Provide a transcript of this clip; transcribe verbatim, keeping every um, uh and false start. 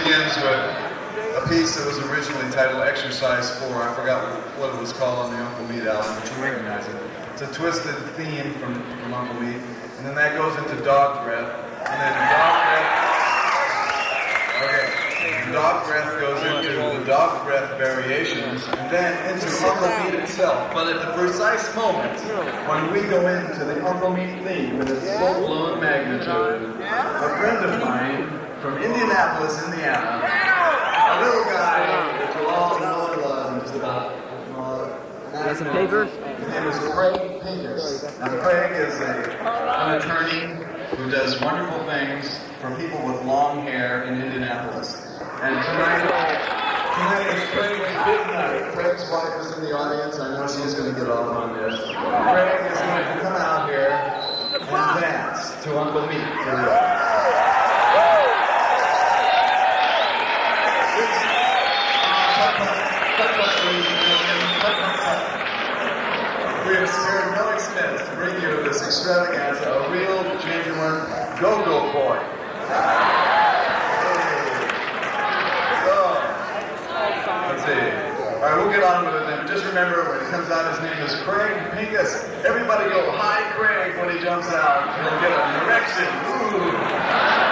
begins with a piece that was originally titled Exercise four. I forgot what it was called on the Uncle Meat album, but you recognize it. It's a twisted theme from, from Uncle Meat. And then that goes into Dog Breath. And then Dog Breath... Okay. Dog Breath goes into the Dog Breath variations, and then into Uncle Meat itself. But at the precise moment when we go into the Uncle Meat theme with its full-blown magnitude, a friend of mine from Indianapolis, Indiana, a little guy that you all know and love, just about. Got some papers? His name is Craig Pincus. Now, Craig is a, an attorney who does wonderful things for people with long hair in Indianapolis. And tonight, tonight is Craig's big night. Craig's wife is in the audience. I know she's going to get off on this. Craig is going to come out here and dance to Uncle Meat. We have spared no expense to bring you this extravaganza, a real, genuine go-go boy. Let's see. All right, we'll get on with it then. Just remember, when it comes out, his name is Craig Pincus. Everybody go, hi, Craig, when he jumps out. He'll get a direction. Ooh.